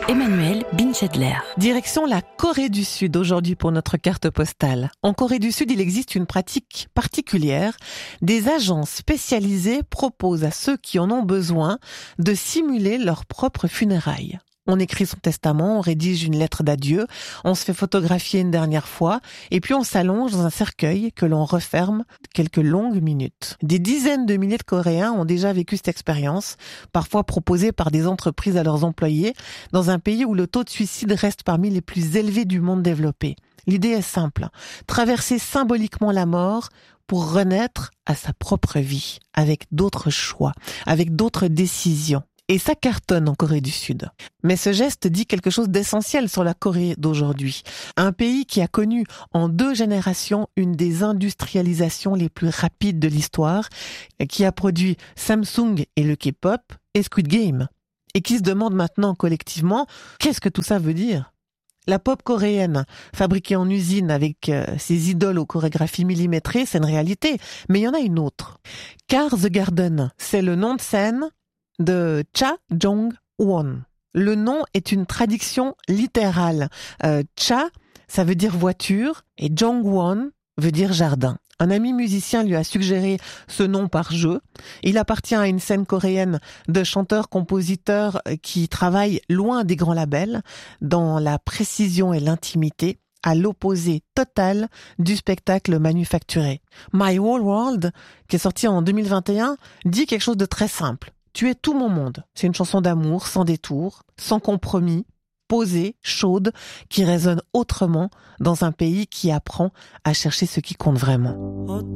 Emmanuel Binchedler. Direction la Corée du Sud aujourd'hui pour notre carte postale. En Corée du Sud, il existe une pratique particulière. Des agences spécialisées proposent à ceux qui en ont besoin de simuler leurs propres funérailles. On écrit son testament, on rédige une lettre d'adieu, on se fait photographier une dernière fois, et puis on s'allonge dans un cercueil que l'on referme quelques longues minutes. Des dizaines de milliers de Coréens ont déjà vécu cette expérience, parfois proposée par des entreprises à leurs employés, dans un pays où le taux de suicide reste parmi les plus élevés du monde développé. L'idée est simple, traverser symboliquement la mort pour renaître à sa propre vie, avec d'autres choix, avec d'autres décisions. Et ça cartonne en Corée du Sud. Mais ce geste dit quelque chose d'essentiel sur la Corée d'aujourd'hui. Un pays qui a connu en 2 générations une des industrialisations les plus rapides de l'histoire, qui a produit Samsung et le K-pop et Squid Game. Et qui se demande maintenant collectivement, qu'est-ce que tout ça veut dire ? La pop coréenne, fabriquée en usine avec ses idoles aux chorégraphies millimétrées, c'est une réalité. Mais il y en a une autre. Car The Garden, c'est le nom de scène de Cha Jong-won. Le nom est une traduction littérale. Cha, ça veut dire voiture, et Jong-won veut dire jardin. Un ami musicien lui a suggéré ce nom par jeu. Il appartient à une scène coréenne de chanteurs-compositeurs qui travaillent loin des grands labels, dans la précision et l'intimité, à l'opposé total du spectacle manufacturé. My Whole World, qui est sorti en 2021, dit quelque chose de très simple. Tu es tout mon monde. C'est une chanson d'amour, sans détour, sans compromis, posée, chaude, qui résonne autrement dans un pays qui apprend à chercher ce qui compte vraiment.